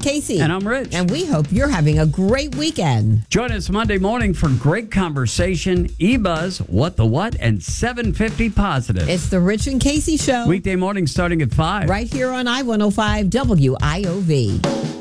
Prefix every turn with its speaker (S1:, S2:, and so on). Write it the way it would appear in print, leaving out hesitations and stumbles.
S1: Casey.
S2: And I'm Rich.
S1: And we hope you're having a great weekend.
S2: Join us Monday morning for great conversation, eBuzz, What the What, and 750 Positive.
S1: It's the Rich and Casey Show.
S2: Weekday morning starting at 5.
S1: Right here on I-105 WIOV.